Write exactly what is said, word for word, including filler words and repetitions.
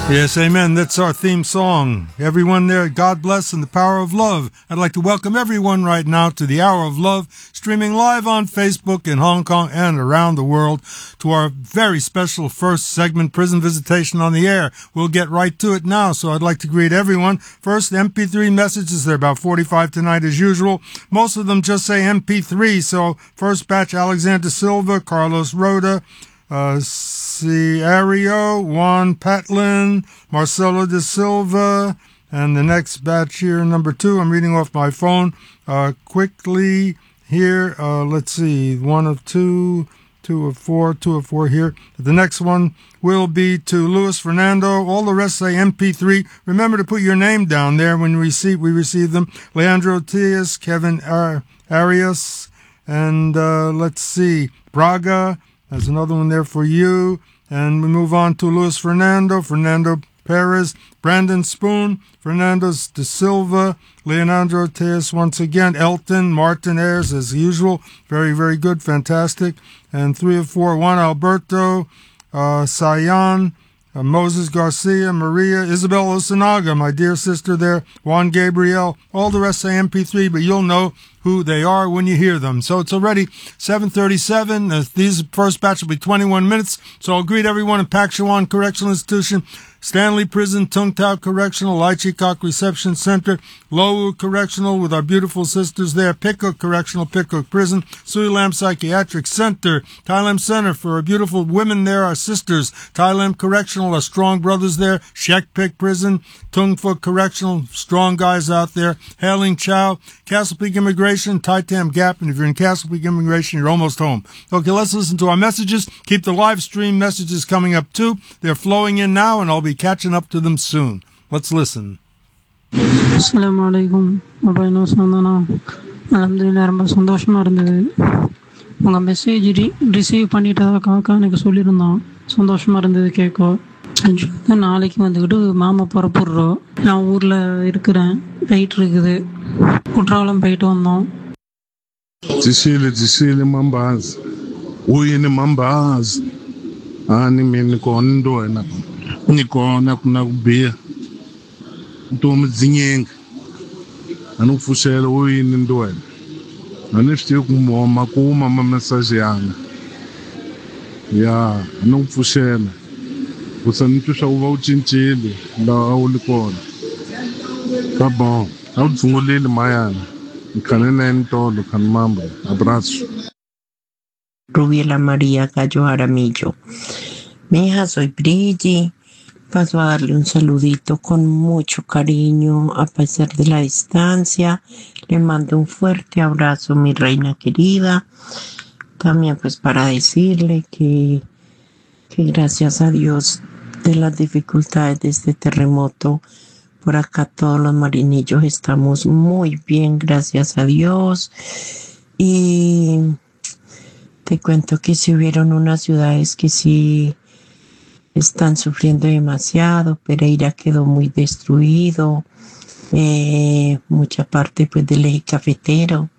Yes, amen. That's our theme song. Everyone there, God bless and the power of love. I'd like to welcome everyone right now to the Hour of Love, streaming live on Facebook in Hong Kong and around the world, to our very special first segment, Prison Visitation on the Air. We'll get right to it now, so I'd like to greet everyone. First, M P three messages. There are about forty-five tonight as usual. Most of them just say M P three, so first batch, Alexander Silva, Carlos Rhoda, Uh, Ciario, Juan Patlin, Marcelo de Silva, and the next batch here, number two, I'm reading off my phone, uh, quickly here, uh, let's see, one of two, two of four, two of four here. The next one will be to Luis Fernando. All the rest say M P three. Remember to put your name down there when we receive, we receive them. Leandro Tias, Kevin Ar- Arias, and, uh, let's see, Braga. There's another one there for you. And we move on to Luis Fernando, Fernando Perez, Brandon Spoon, Fernando de Silva, Leonardo Tejas once again, Elton, Martin Ayers as usual. Very, very good, fantastic. And three of four, Juan Alberto, uh, Sayan, uh, Moses Garcia, Maria, Isabel Osanaga, my dear sister there, Juan Gabriel. All the rest say M P three, but you'll know who they are when you hear them. So it's already seven thirty-seven. Uh, these first batch will be twenty-one minutes. So I'll greet everyone in Pak Shawan Correctional Institution, Stanley Prison, Tung Tau Correctional, Lai Chi Kok Reception Center, Lowu Correctional with our beautiful sisters there, Pickhook Correctional, Pickhook Prison, Sui Lam Psychiatric Center, Thailand Center for our beautiful women there, our sisters, Thailand Correctional, our strong brothers there, Shek Pik Prison, Tung Phuc Correctional, strong guys out there, Hailing Chow, Castle Peak Immigration, Tai Tam Gap, and if you're in Castle Peak Immigration, you're almost home. Okay, let's listen to our messages. Keep the live stream messages coming up too. They're flowing in now, and I'll be catching up to them soon. Let's listen. Assalamu alaikum. Mabayno sandana. Alhamdulillah, ரொம்ப சந்தோஷமா இருந்தது. உங்க message receive பண்ணிட்டதாக்காக எனக்கு சொல்லியிருந்தான். சந்தோஷமா இருந்தது கேட்க. நாளைக்கு வந்துக்கிட்டு மாமா புறப்படுறோம். நான் ஊரில் இருக்கிறேன். போயிட்டு இருக்குது. குற்றாலம் போயிட்டு வந்தோம். Tisile tisile mambazi. Uyini mambazi. Ani mimi kondo na. Nikona kuna kubia. Ntomi zinyenga. Anufushela uyini ndwena. Anifti kumoma kuma message yanga. Ya, anufushela. Usanitusha uva uchinchile la ulikona. Tá bom. Awudzungulile mayana. Nkanena entolo kanmamba. Abrazo. Rubiela María Gallo Aramillo. Mi hija, soy Brigi. Paso a darle un saludito con mucho cariño a pesar de la distancia. Le mando un fuerte abrazo, mi reina querida. También pues para decirle que, que gracias a Dios de las dificultades de este terremoto, por acá todos los marinillos estamos muy bien, gracias a Dios. Y te cuento que sí hubieron unas ciudades que sí están sufriendo demasiado. Pereira quedó muy destruido, eh, mucha parte pues del eje cafetero.